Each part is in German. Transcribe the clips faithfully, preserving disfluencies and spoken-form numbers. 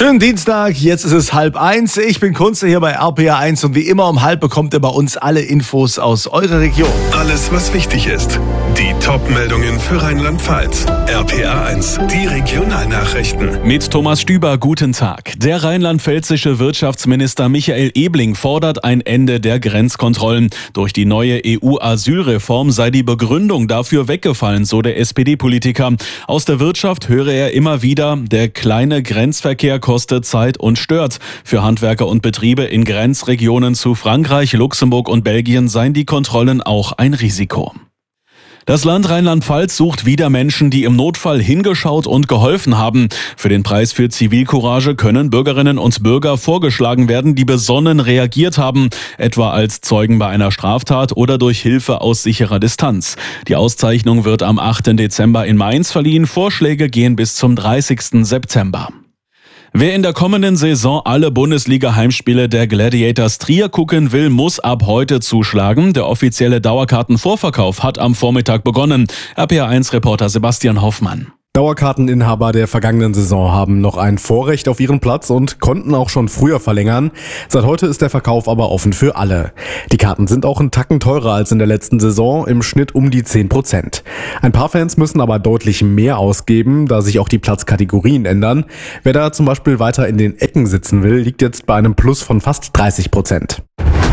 Schönen Dienstag, jetzt ist es halb eins. Ich bin Kunze hier bei R P R eins und wie immer um halb bekommt ihr bei uns alle Infos aus eurer Region. Alles, was wichtig ist. Die Top-Meldungen für Rheinland-Pfalz. R P R eins, die Regionalnachrichten. Mit Thomas Stüber, guten Tag. Der rheinland-pfälzische Wirtschaftsminister Michael Ebling fordert ein Ende der Grenzkontrollen. Durch die neue E U-Asylreform sei die Begründung dafür weggefallen, so der S P D-Politiker. Aus der Wirtschaft höre er immer wieder, der kleine Grenzverkehr kostet Zeit und stört. Für Handwerker und Betriebe in Grenzregionen zu Frankreich, Luxemburg und Belgien seien die Kontrollen auch ein Risiko. Das Land Rheinland-Pfalz sucht wieder Menschen, die im Notfall hingeschaut und geholfen haben. Für den Preis für Zivilcourage können Bürgerinnen und Bürger vorgeschlagen werden, die besonnen reagiert haben, etwa als Zeugen bei einer Straftat oder durch Hilfe aus sicherer Distanz. Die Auszeichnung wird am achten Dezember in Mainz verliehen. Vorschläge gehen bis zum dreißigsten September. Wer in der kommenden Saison alle Bundesliga-Heimspiele der Gladiators Trier gucken will, muss ab heute zuschlagen. Der offizielle Dauerkartenvorverkauf hat am Vormittag begonnen. R P R eins-Reporter Sebastian Hoffmann. Dauerkarteninhaber der vergangenen Saison haben noch ein Vorrecht auf ihren Platz und konnten auch schon früher verlängern. Seit heute ist der Verkauf aber offen für alle. Die Karten sind auch einen Tacken teurer als in der letzten Saison, im Schnitt um die zehn Prozent. Ein paar Fans müssen aber deutlich mehr ausgeben, da sich auch die Platzkategorien ändern. Wer da zum Beispiel weiter in den Ecken sitzen will, liegt jetzt bei einem Plus von fast dreißig Prozent.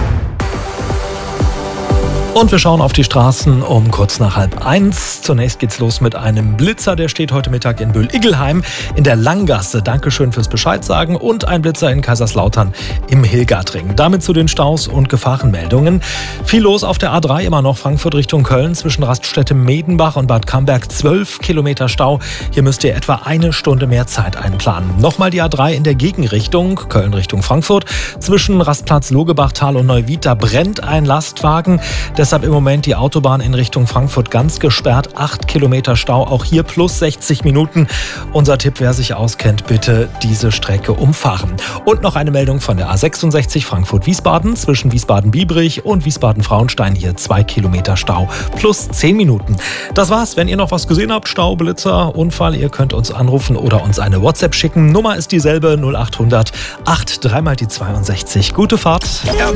Und wir schauen auf die Straßen um kurz nach halb eins. Zunächst geht's los mit einem Blitzer, der steht heute Mittag in Böhl-Iggelheim in der Langgasse. Dankeschön fürs Bescheid sagen. Und ein Blitzer in Kaiserslautern im Hilgertring. Damit zu den Staus und Gefahrenmeldungen. Viel los auf der A drei, immer noch Frankfurt Richtung Köln zwischen Raststätte Medenbach und Bad Camberg. zwölf Kilometer Stau. Hier müsst ihr etwa eine Stunde mehr Zeit einplanen. Nochmal die A drei in der Gegenrichtung, Köln Richtung Frankfurt. Zwischen Rastplatz Logebachtal und Neuwied, da brennt ein Lastwagen. Deshalb im Moment die Autobahn in Richtung Frankfurt ganz gesperrt. acht Kilometer Stau, auch hier plus sechzig Minuten. Unser Tipp, wer sich auskennt, bitte diese Strecke umfahren. Und noch eine Meldung von der A sechsundsechzig Frankfurt-Wiesbaden. Zwischen Wiesbaden-Biebrich und Wiesbaden-Frauenstein hier zwei Kilometer Stau plus zehn Minuten. Das war's. Wenn ihr noch was gesehen habt, Stau, Blitzer, Unfall, ihr könnt uns anrufen oder uns eine WhatsApp schicken. Nummer ist dieselbe null acht hundert acht drei mal die zweiundsechzig. Gute Fahrt. R